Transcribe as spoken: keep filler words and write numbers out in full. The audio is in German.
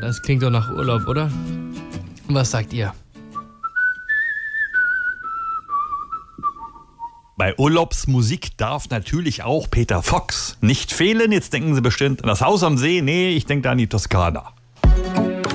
Das klingt doch nach Urlaub, oder? Was sagt ihr? Bei Urlaubsmusik darf natürlich auch Peter Fox nicht fehlen. Jetzt denken Sie bestimmt an das Haus am See. Nee, ich denke da an die Toskana.